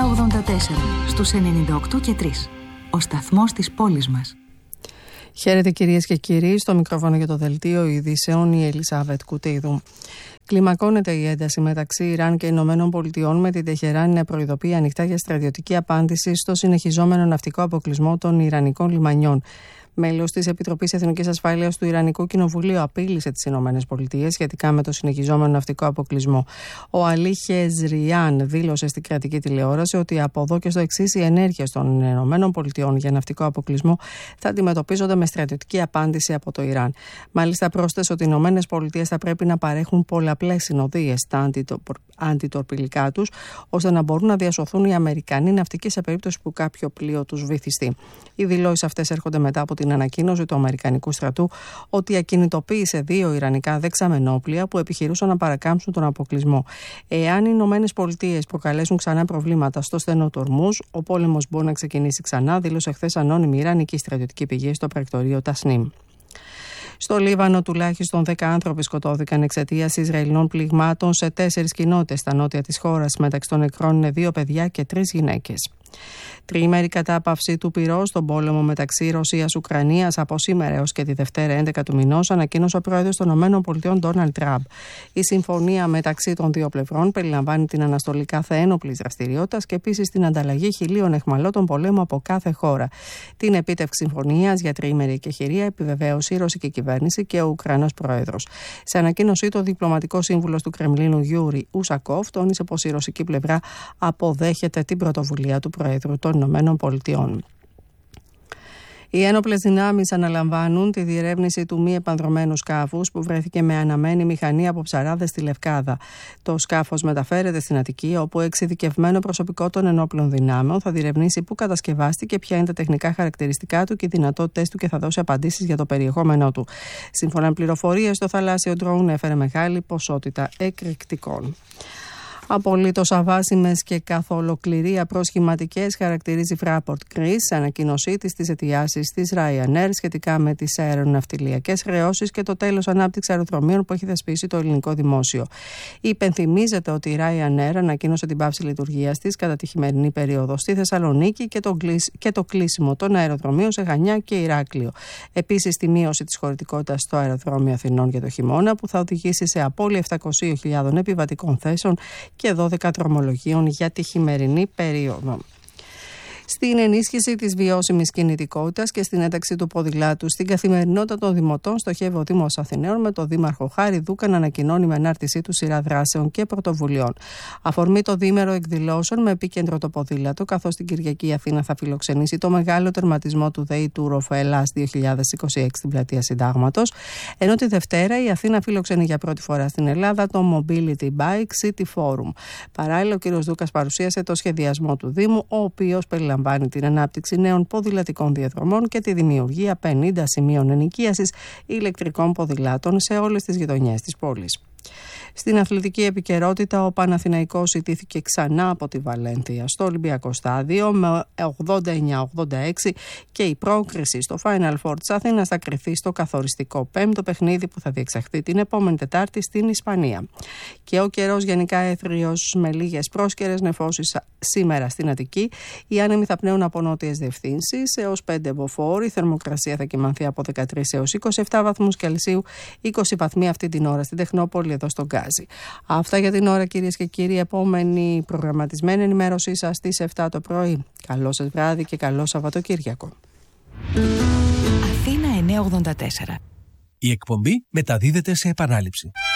στους 98 και 3. Ο σταθμός της πόλης μας. Χαίρετε κυρίες και κύριοι, στο μικρόφωνο για το δελτίο ειδήσεων η Ελισάβετ Κουτίδου. Κλιμακώνεται η ένταση μεταξύ Ιράν και Ηνωμένων Πολιτειών, με την Τεχεράνη να προειδοποιεί ανοιχτά για στρατιωτική απάντηση στο συνεχιζόμενο ναυτικό αποκλεισμό των Ιρανικών λιμανιών. Μέλος της Επιτροπής Εθνικής Ασφάλειας του Ιρανικού Κοινοβουλίου απείλησε τις ΗΠΑ σχετικά με το συνεχιζόμενο ναυτικό αποκλεισμό. Ο Αλί Χεζριάν δήλωσε στην κρατική τηλεόραση ότι από εδώ και στο εξής οι ενέργειες των ΗΠΑ για ναυτικό αποκλεισμό θα αντιμετωπίζονται με στρατιωτική απάντηση από το Ιράν. Μάλιστα, πρόσθεσε ότι οι ΗΠΑ θα πρέπει να παρέχουν πολλαπλές συνοδείες στα αντιτορπιλικά τους, ώστε να μπορούν να διασωθούν οι Αμερικανοί ναυτικοί σε περίπτωση που κάποιο πλοίο τους βυθιστεί. Οι δηλώσεις αυτές έρχονται μετά από την ανακοίνωση του Αμερικανικού στρατού ότι ακινητοποίησε 2 ιρανικά δεξαμενόπλια που επιχειρούσαν να παρακάμψουν τον αποκλεισμό. Εάν οι ΗΠΑ προκαλέσουν ξανά προβλήματα στο στενό του Ορμούζ, ο πόλεμος μπορεί να ξεκινήσει ξανά, δήλωσε χθες ανώνυμη ιρανική στρατιωτική πηγή στο πρακτορείο Τασνίμ. Στο Λίβανο, τουλάχιστον 10 άνθρωποι σκοτώθηκαν εξαιτίας Ισραηλινών πληγμάτων σε 4 κοινότητες στα νότια της χώρας. Μεταξύ των νεκρών είναι 2 παιδιά και 3 γυναίκες. Τριήμερη κατάπαυση του πυρός στον πόλεμο μεταξύ Ρωσίας-Ουκρανίας από σήμερα έως και τη Δευτέρα 11 του μηνός, ανακοίνωσε ο πρόεδρος των ΗΠΑ Ντόναλντ Τραμπ. Η συμφωνία μεταξύ των δύο πλευρών περιλαμβάνει την αναστολή κάθε ένοπλης δραστηριότητας και επίσης την ανταλλαγή 1.000 αιχμαλώτων πολέμου από κάθε χώρα. Την επίτευξη συμφωνίας για τριήμερη εκεχηρία επιβεβαίωσε η ρωσική κυβέρνηση και ο Ουκρανός πρόεδρος. Σε ανακοίνωσή του, ο διπλωματικός σύμβουλος του Κρεμλίνου Γιούρι Ουσακόφ τόνισε πως η ρωσική πλευρά αποδέχεται την πρωτοβουλία του Προέδρου των Ηνωμένων Πολιτειών. Οι ένοπλες δυνάμεις αναλαμβάνουν τη διερεύνηση του μη επανδρωμένου σκάφους που βρέθηκε με αναμένη μηχανή από ψαράδες στη Λευκάδα. Το σκάφος μεταφέρεται στην Αττική, όπου εξειδικευμένο προσωπικό των ενόπλων δυνάμεων θα διερευνήσει πού κατασκευάστηκε, ποια είναι τα τεχνικά χαρακτηριστικά του και οι δυνατότητες του και θα δώσει απαντήσεις για το περιεχόμενό του. Σύμφωνα με πληροφορίες, το θαλάσσιο ντρόουν έφερε μεγάλη ποσότητα εκρηκτικών. Απολύτως αβάσιμες και καθ' ολοκληρία προσχηματικές χαρακτηρίζει Fraport Greece σε ανακοίνωσή της τις αιτιάσεις της Ryanair σχετικά με τις αεροναυτιλιακές χρεώσεις και το τέλος ανάπτυξης αεροδρομίων που έχει θεσπίσει το ελληνικό δημόσιο. Υπενθυμίζεται ότι η Ryanair ανακοίνωσε την πάυση λειτουργίας της κατά τη χειμερινή περίοδο στη Θεσσαλονίκη και το κλείσιμο των αεροδρομίων σε Χανιά και Ηράκλειο. Επίσης, τη μείωση της χωρητικότητας στο αεροδρόμιο Αθηνών για το χειμώνα που θα οδηγήσει σε απώλεια 700.000 επιβατικών θέσεων και 12 δρομολογίων για τη χειμερινή περίοδο. Στην ενίσχυση της βιώσιμης κινητικότητας και στην ένταξη του ποδηλάτου στην καθημερινότητα των δημοτών, στοχεύει ο Δήμος Αθηναίων με τον Δήμαρχο Χάρη Δούκα να ανακοινώνει με ανάρτησή του σειρά δράσεων και πρωτοβουλειών. Αφορμή το διήμερο εκδηλώσεων με επίκεντρο το ποδήλατο, καθώς την Κυριακή η Αθήνα θα φιλοξενήσει το μεγάλο τερματισμό του ΔΕΗ Tour of Hellas 2026 στην πλατεία Συντάγματος, ενώ τη Δευτέρα η Αθήνα φιλοξενεί για πρώτη φορά στην Ελλάδα το Mobility Bike City Forum. Παράλληλα, ο κ. Δούκας παρουσίασε το σχεδιασμό του Δήμου, ο οποίος περιλαμβάνει την ανάπτυξη νέων ποδηλατικών διαδρομών και τη δημιουργία 50 σημείων ενοικίασης ηλεκτρικών ποδηλάτων σε όλες τις γειτονιές της πόλης. Στην αθλητική επικαιρότητα, ο Παναθηναϊκός ιτήθηκε ξανά από τη Βαλένθια στο Ολυμπιακό Στάδιο με 89-86 και η πρόκριση στο Final Four της Αθήνας θα κριθεί στο καθοριστικό 5ο παιχνίδι που θα διεξαχθεί την επόμενη Τετάρτη στην Ισπανία. Και ο καιρός γενικά έθριος με λίγες πρόσκαιρες νεφώσεις σήμερα στην Αττική. Οι άνεμοι θα πνέουν από νότιες διευθύνσεις έως 5 μποφόρ. Η θερμοκρασία θα κυμανθεί από 13 έως 27 βαθμούς Κελσίου, 20 βαθμοί αυτή την ώρα στην Τεχνόπολη εδώ στον Γκάζι. Αυτά για την ώρα, κυρίες και κύριοι. Επόμενη προγραμματισμένη ενημέρωσή σας στις 7 το πρωί. Καλό σας βράδυ και καλό Σαββατοκύριακο. Αθήνα 984. Η εκπομπή μεταδίδεται σε επανάληψη.